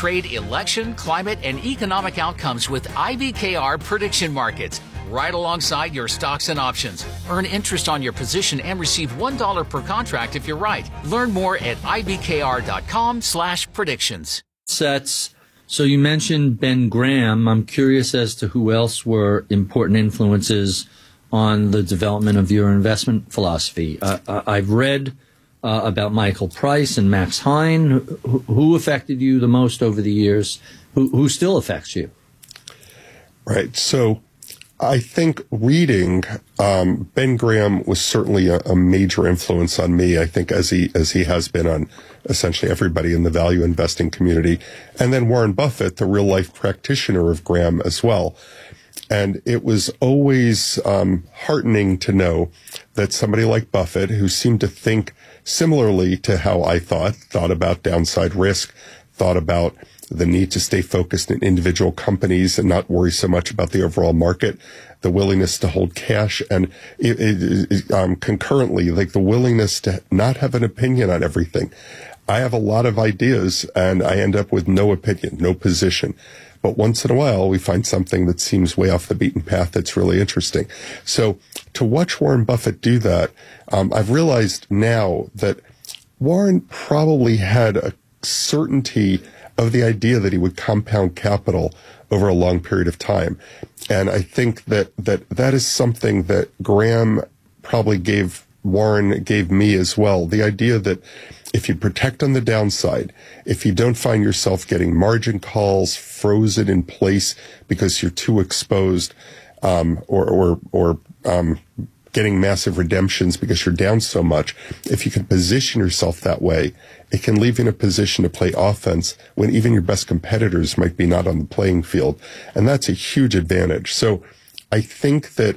trade election, climate, and economic outcomes with IBKR prediction markets. Right alongside your stocks and options. Earn interest on your position and receive $1 per contract if you're right. Learn more at ibkr.com/predictions. Sets. So you mentioned Ben Graham. I'm curious as to who else were important influences on the development of your investment philosophy. I've read about Michael Price and Max Hein. Who affected you the most over the years? Who still affects you? Right. So I think reading Ben Graham was certainly a major influence on me. I think as he has been on essentially everybody in the value investing community, and then Warren Buffett, the real life practitioner of Graham as well. And it was always heartening to know that somebody like Buffett, who seemed to think similarly to how I thought about downside risk, thought about the need to stay focused in individual companies and not worry so much about the overall market, the willingness to hold cash, and concurrently, like the willingness to not have an opinion on everything. I have a lot of ideas, and I end up with no opinion, no position. But once in a while, we find something that seems way off the beaten path that's really interesting. So to watch Warren Buffett do that, I've realized now that Warren probably had a certainty of the idea that he would compound capital over a long period of time. And I think that is something that Graham probably gave me as well. The idea that if you protect on the downside, if you don't find yourself getting margin calls frozen in place because you're too exposed, or getting massive redemptions because you're down so much, if you can position yourself that way, it can leave you in a position to play offense when even your best competitors might be not on the playing field. And that's a huge advantage. So I think that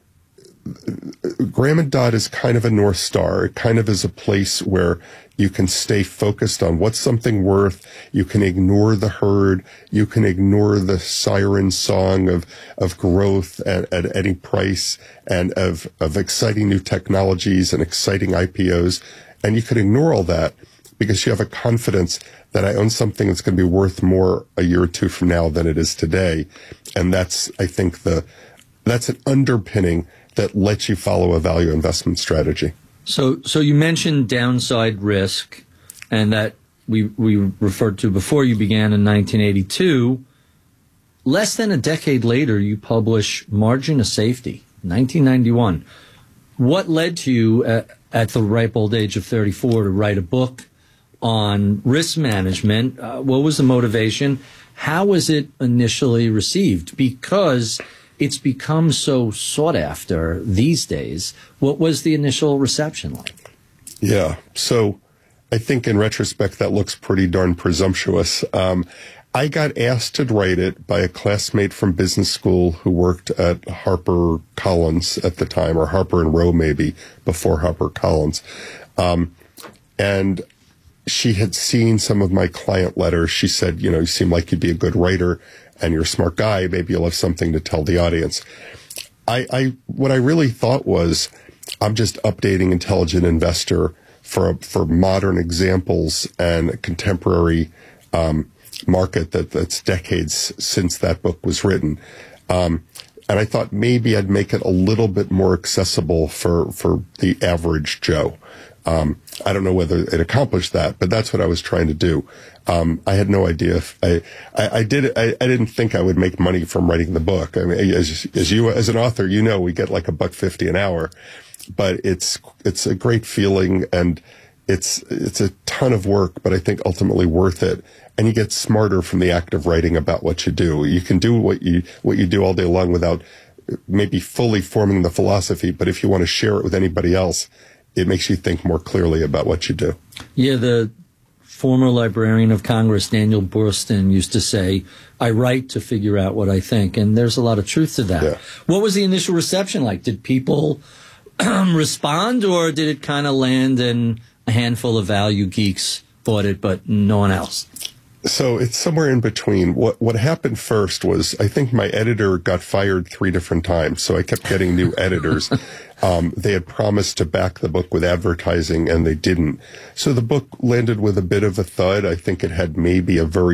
Graham and Dodd is kind of a North Star. It kind of is a place where you can stay focused on what's something worth. You can ignore the herd. You can ignore the siren song of growth at any price and of exciting new technologies and exciting IPOs. And you can ignore all that because you have a confidence that I own something that's going to be worth more a year or two from now than it is today. And that's, I think, that's an underpinning that lets you follow a value investment strategy. So you mentioned downside risk, and that we referred to before you began in 1982. Less than a decade later, you publish Margin of Safety, 1991. What led to you at the ripe old age of 34 to write a book on risk management? What was the motivation? How was it initially received? Because it's become so sought after these days. What was the initial reception like? Yeah. So I think in retrospect, that looks pretty darn presumptuous. I got asked to write it by a classmate from business school who worked at HarperCollins at the time, or Harper and Row maybe, before HarperCollins. And she had seen some of my client letters. She said, you seem like you'd be a good writer and you're a smart guy. Maybe you'll have something to tell the audience. What I really thought was, I'm just updating Intelligent Investor for modern examples and a contemporary market that's decades since that book was written. And I thought maybe I'd make it a little bit more accessible for the average Joe. I don't know whether it accomplished that, but that's what I was trying to do. I had no idea if I didn't think I would make money from writing the book. I mean, as an author, we get like $1.50 an hour, but it's a great feeling, and it's a ton of work, but I think ultimately worth it. And you get smarter from the act of writing about what you do. You can do what you do all day long without maybe fully forming the philosophy, but if you want to share it with anybody else, it makes you think more clearly about what you do. Yeah, the former Librarian of Congress, Daniel Boorstin, used to say, I write to figure out what I think, and there's a lot of truth to that. Yeah. What was the initial reception like? Did people respond, or did it kind of land and a handful of value geeks bought it, but no one else? So it's somewhere in between. What happened first was, I think my editor got fired 3 different times, so I kept getting new editors. They had promised to back the book with advertising, and they didn't. So the book landed with a bit of a thud. I think it had maybe a very